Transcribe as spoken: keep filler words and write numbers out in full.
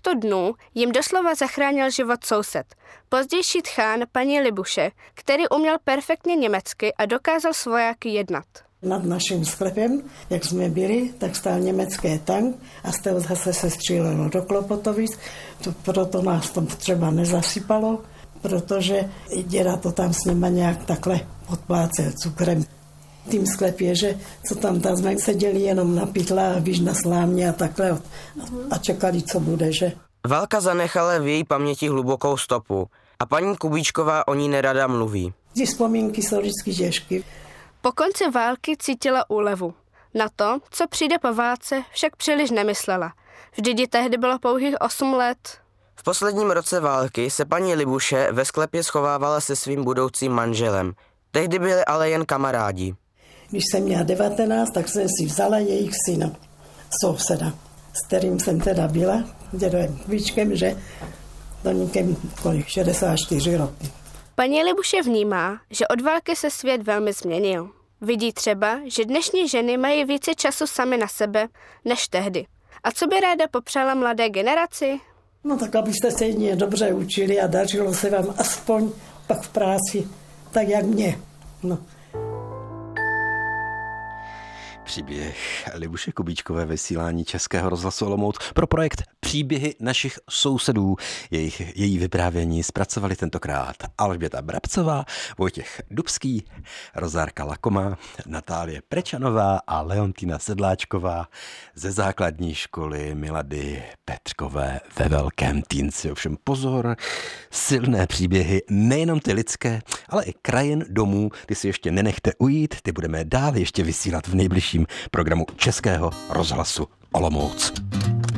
těchto dnů jim doslova zachránil život soused, pozdější tchán paní Libuše, který uměl perfektně německy a dokázal s vojáky jednat. Nad naším sklepem, jak jsme byli, tak stál německý tank a z toho zase se střílelo do Klopotovic, to, proto nás to třeba nezasypalo, protože děda to tam s nima nějak takhle podplácel cukrem. Tým sklep je, že co tam, tam jsme seděli jenom na pytle, víš, na slámě a takhle a čekali, co bude, že? Válka zanechala v její paměti hlubokou stopu a paní Kubíčková o ní nerada mluví. Ty vzpomínky jsou vždycky těžké. Po konci války cítila úlevu. Na to, co přijde po válce, však příliš nemyslela. Vždyť jí tehdy bylo pouhých osm let. V posledním roce války se paní Libuše ve sklepě schovávala se svým budoucím manželem. Tehdy byli ale jen kamarádi. Když jsem měla devatenáct, tak jsem si vzala jejich syna, souseda, s kterým jsem teda byla, dědovým Kubíčkem, že do někem kolik, šedesát čtyři roky. Paní Libuše vnímá, že od války se svět velmi změnil. Vidí třeba, že dnešní ženy mají více času sami na sebe než tehdy. A co by ráda popřála mladé generaci? No tak abyste se jedině dobře učili a dařilo se vám aspoň pak v práci, tak jak mě. No. Příběh Libuše Kubíčkové, vysílání Českého rozhlasu Olomouc pro projekt Příběhy našich sousedů. Jejich, její vyprávění zpracovali tentokrát Alžběta Brabcová, Vojtěch Dubský, Rozárka Lakoma, Natálie Prečanová a Leontína Sedláčková ze základní školy Milady Petřkové ve Velkém Týnci. Ovšem pozor, silné příběhy, nejenom ty lidské, ale i krajin, domů, ty si ještě nenechte ujít, ty budeme dál ještě vysílat v nejbližším programu Českého rozhlasu Olomouc.